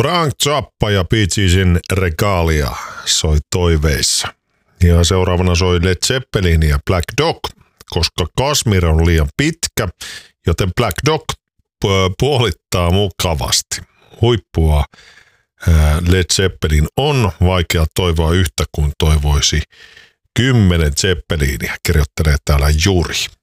Frank Zappa ja Bee Geesin Regalia soi toiveissa. Ja seuraavana soi Led Zeppelin ja Black Dog, koska Kashmir on liian pitkä, joten Black Dog puolittaa mukavasti. Huippua Led Zeppelin on, vaikea toivoa yhtä kuin toivoisi 10 Zeppelinia, kirjoittelee täällä Juri.